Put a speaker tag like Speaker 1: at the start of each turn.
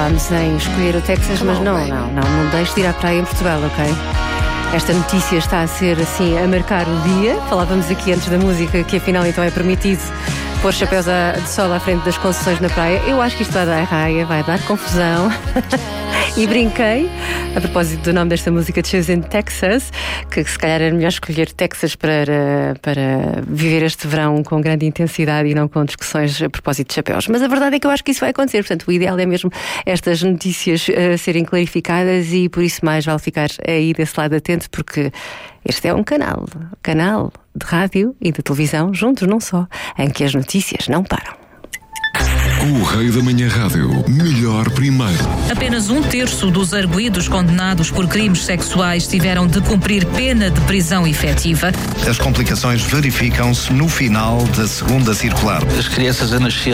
Speaker 1: falámos em escolher o Texas, mas não deixe de ir à praia em Portugal, ok? Esta notícia está a ser assim, a marcar o dia. Falávamos aqui antes da música que afinal então é permitido pôr chapéus de sol à frente das concessões na praia. Eu acho que isto vai dar raia, vai dar confusão. E brinquei, a propósito do nome desta música, Chosen Texas, que se calhar era melhor escolher Texas para viver este verão com grande intensidade e não com discussões a propósito de chapéus. Mas a verdade é que eu acho que isso vai acontecer. Portanto, o ideal é mesmo estas notícias serem clarificadas e por isso mais vale ficar aí desse lado atento, porque este é um canal de rádio e de televisão, juntos num só, em que as notícias não param.
Speaker 2: Correio da Manhã Rádio, melhor primeiro.
Speaker 3: Apenas 1/3 dos arguidos condenados por crimes sexuais tiveram de cumprir pena de prisão efetiva.
Speaker 4: As complicações verificam-se no final da segunda circular.
Speaker 5: As crianças a nascer